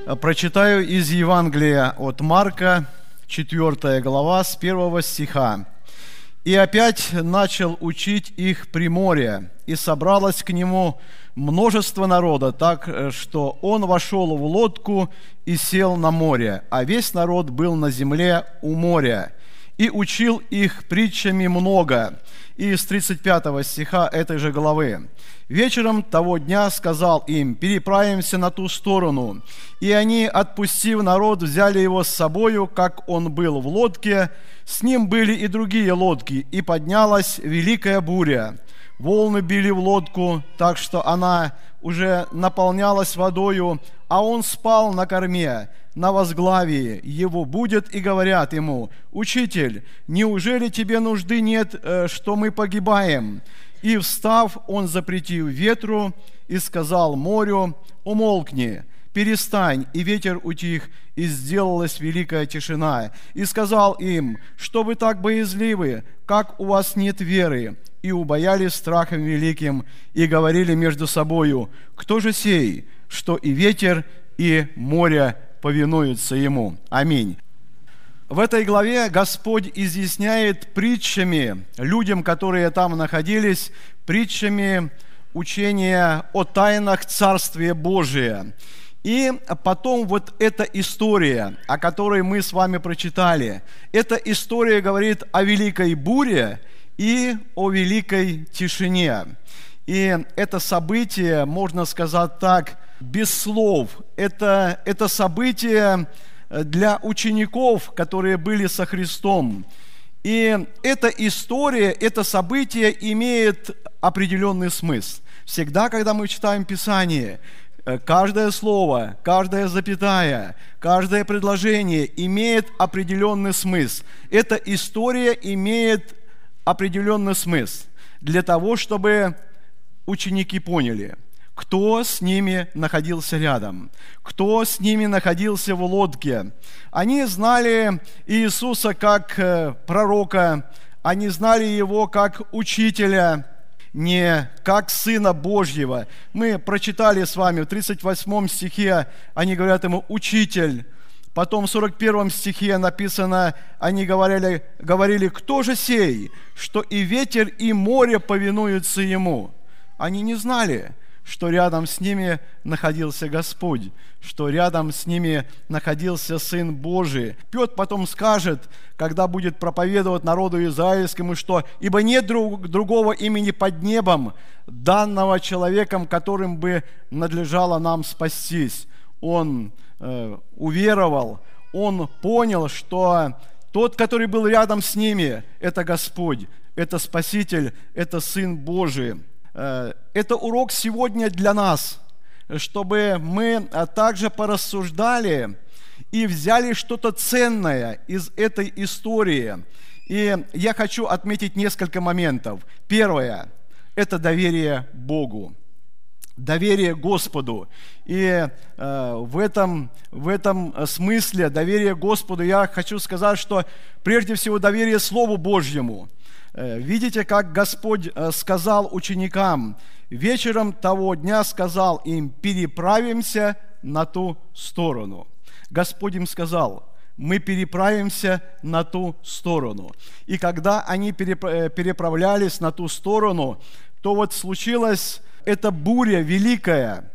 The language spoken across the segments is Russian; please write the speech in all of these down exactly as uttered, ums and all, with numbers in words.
Прочитаю из Евангелия от Марка, четвёртая глава, с первого стиха. «И опять начал учить их при море, и собралось к нему множество народа, так что он вошел в лодку и сел на море, а весь народ был на земле у моря, и учил их притчами много». И с тридцать пятого стиха этой же главы. «Вечером того дня сказал им: переправимся на ту сторону. И они, отпустив народ, взяли его с собою, как он был в лодке. С ним были и другие лодки, и поднялась великая буря. Волны били в лодку, так что она уже наполнялась водою, а он спал на корме, на возглавии его будет, и говорят ему: Учитель, неужели тебе нужды нет, что мы погибаем? И встав, он запретил ветру и сказал морю: умолкни, перестань, и ветер утих, и сделалась великая тишина. И сказал им: что вы так боязливы, как у вас нет веры? И убоялись страхом великим, и говорили между собою: кто же сей, что и ветер, и море повинуются ему?» Аминь. В этой главе Господь изъясняет притчами людям, которые там находились, притчами учения о тайнах Царствия Божия. И потом вот эта история, о которой мы с вами прочитали, эта история говорит о великой буре и о великой тишине. И это событие, можно сказать так, без слов. Это, это событие для учеников, которые были со Христом. И эта история, это событие имеет определенный смысл. Всегда, когда мы читаем Писание, каждое слово, каждая запятая, каждое предложение имеет определенный смысл. Эта история имеет определенный смысл для того, чтобы ученики поняли, кто с ними находился рядом, кто с ними находился в лодке. Они знали Иисуса как пророка, они знали Его как учителя, не как Сына Божьего. Мы прочитали с вами в тридцать восьмом стихе, они говорят Ему: «Учитель». Потом в сорок первом стихе написано, они говорили, говорили: «Кто же сей, что и ветер, и море повинуются Ему?» Они не знали, что рядом с ними находился Господь, что рядом с ними находился Сын Божий. Петр потом скажет, когда будет проповедовать народу израильскому, что «ибо нет друг, другого имени под небом, данного человеком, которым бы надлежало нам спастись». Он э, уверовал, он понял, что тот, который был рядом с ними, это Господь, это Спаситель, это Сын Божий. Это урок сегодня для нас, чтобы мы также порассуждали и взяли что-то ценное из этой истории. И я хочу отметить несколько моментов. Первое – это доверие Богу, доверие Господу. И э, в этом, в этом смысле доверие Господу я хочу сказать, что прежде всего доверие Слову Божьему. Видите, как Господь сказал ученикам: вечером того дня сказал им: переправимся на ту сторону. Господь им сказал: мы переправимся на ту сторону. И когда они переправлялись на ту сторону, то вот случилась эта буря великая,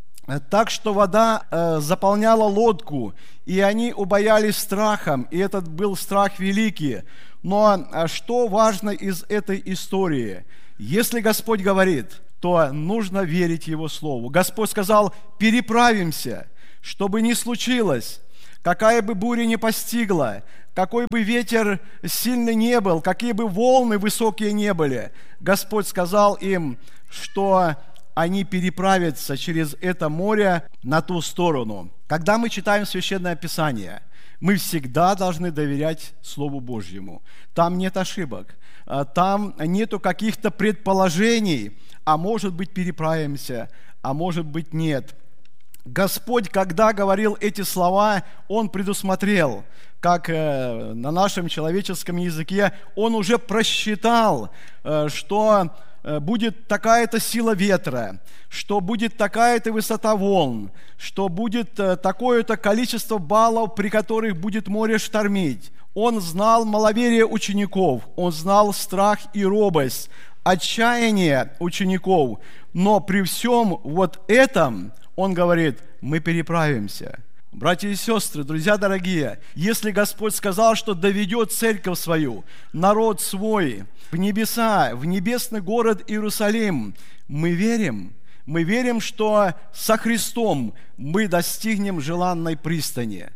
так что вода э, заполняла лодку, и они убоялись страхом, и этот был страх великий. Но что важно из этой истории? Если Господь говорит, то нужно верить Его Слову. Господь сказал: переправимся, чтобы не случилось, какая бы буря ни постигла, какой бы ветер сильный не был, какие бы волны высокие не были. Господь сказал им, что они переправятся через это море на ту сторону. Когда мы читаем Священное Писание, мы всегда должны доверять Слову Божьему. Там нет ошибок, там нету каких-то предположений, а может быть переправимся, а может быть нет. Господь, когда говорил эти слова, Он предусмотрел, как на нашем человеческом языке, Он уже просчитал, что будет такая-то сила ветра, что будет такая-то высота волн, что будет такое-то количество баллов, при которых будет море штормить. Он знал маловерие учеников, он знал страх и робость, отчаяние учеников. Но при всем вот этом он говорит: мы переправимся. Братья и сестры, друзья дорогие, если Господь сказал, что доведет церковь свою, народ свой, в небеса, в небесный город Иерусалим, мы верим, мы верим, что со Христом мы достигнем желанной пристани.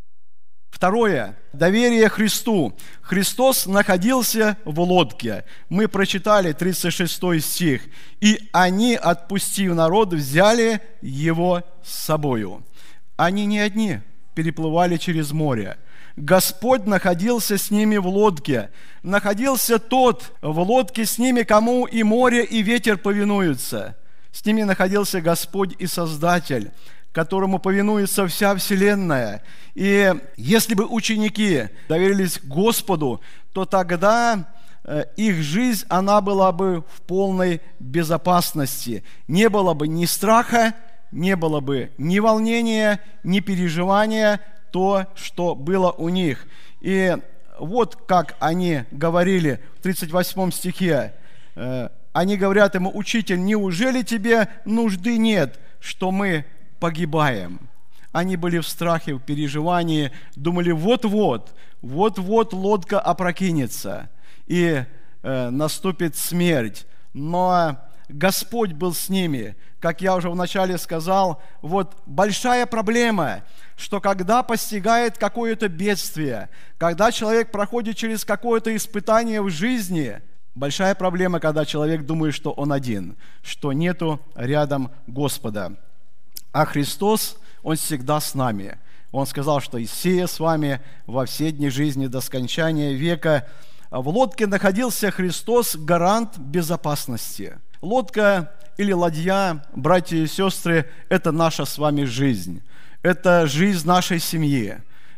Второе. Доверие Христу. Христос находился в лодке. Мы прочитали тридцать шестой стих. «И они, отпустив народ, взяли его с собою». Они не одни переплывали через море. Господь находился с ними в лодке. Находился тот в лодке с ними, кому и море, и ветер повинуются. С ними находился Господь и Создатель, которому повинуется вся вселенная. И если бы ученики доверились Господу, то тогда их жизнь, она была бы в полной безопасности. Не было бы ни страха, не было бы ни волнения, ни переживания, то, что было у них. И вот как они говорили в тридцать восьмом стихе. Они говорят ему: «Учитель, неужели тебе нужды нет, что мы погибаем?» Они были в страхе, в переживании, думали: вот-вот, вот-вот лодка опрокинется, и э, наступит смерть. Но Господь был с ними. Как я уже вначале сказал, вот большая проблема, что когда постигает какое-то бедствие, когда человек проходит через какое-то испытание в жизни, большая проблема, когда человек думает, что он один, что нету рядом Господа. А Христос, Он всегда с нами. Он сказал, что «Иссея с вами во все дни жизни до скончания века». В лодке находился Христос, гарант безопасности. Лодка или ладья, братья и сестры, это наша с вами жизнь. Это жизнь нашей семьи.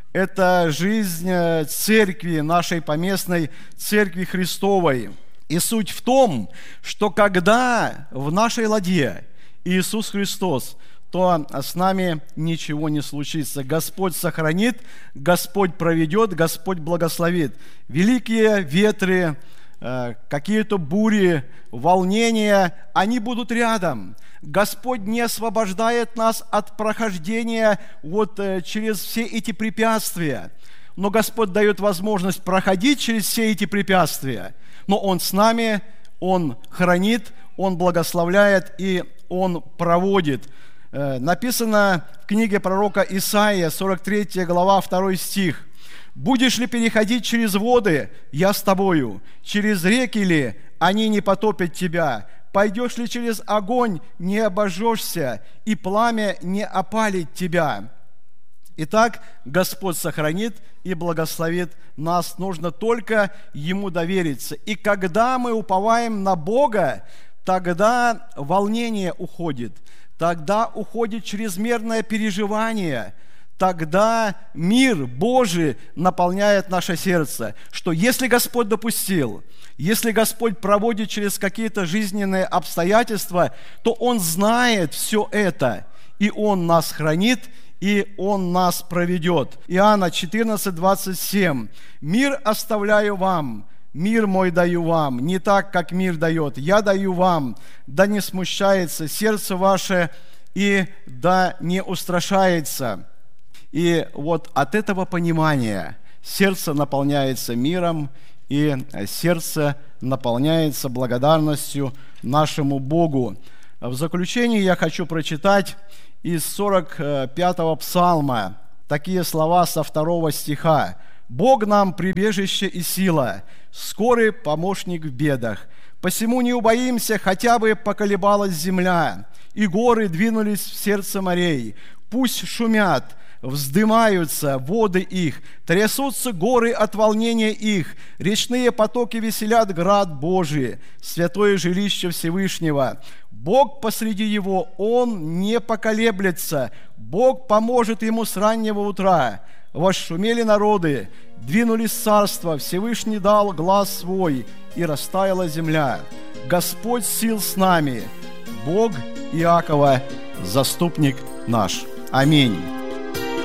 Это жизнь церкви, нашей поместной церкви Христовой. И суть в том, что когда в нашей ладье Иисус Христос, то с нами ничего не случится. Господь сохранит, Господь проведет, Господь благословит. Великие ветры, какие-то бури, волнения, они будут рядом. Господь не освобождает нас от прохождения вот через все эти препятствия. Но Господь дает возможность проходить через все эти препятствия. Но Он с нами, Он хранит, Он благословляет и Он проводит. Написано в книге пророка Исаия, сорок третья глава, второй стих. «Будешь ли переходить через воды, я с тобою, через реки ли, они не потопят тебя, пойдешь ли через огонь, не обожжешься, и пламя не опалит тебя». Итак, Господь сохранит и благословит нас. Нужно только Ему довериться. И когда мы уповаем на Бога, тогда волнение уходит, тогда уходит чрезмерное переживание, тогда мир Божий наполняет наше сердце, что если Господь допустил, если Господь проводит через какие-то жизненные обстоятельства, то Он знает все это, и Он нас хранит, и Он нас проведет. Иоанна четырнадцать, двадцать семь. «Мир оставляю вам, мир мой даю вам, не так, как мир дает. Я даю вам, да не смущается сердце ваше, и да не устрашается». И вот от этого понимания сердце наполняется миром, и сердце наполняется благодарностью нашему Богу. В заключение я хочу прочитать из сорок пятого псалма такие слова со второго стиха. «Бог нам прибежище и сила, скорый помощник в бедах. Посему не убоимся, хотя бы поколебалась земля, и горы двинулись в сердце морей. Пусть шумят, вздымаются воды их, трясутся горы от волнения их, речные потоки веселят град Божий, святое жилище Всевышнего. Бог посреди его, Он не поколеблется, Бог поможет ему с раннего утра. Восшумели народы, двинулись царства, Всевышний дал глас свой, и растаяла земля. Господь сил с нами, Бог Иакова, заступник наш. Аминь.